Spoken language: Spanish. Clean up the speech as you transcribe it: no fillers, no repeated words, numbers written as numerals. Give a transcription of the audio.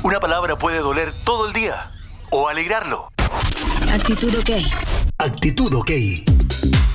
Una palabra puede doler todo el día o alegrarlo. Actitud OK. Actitud OK.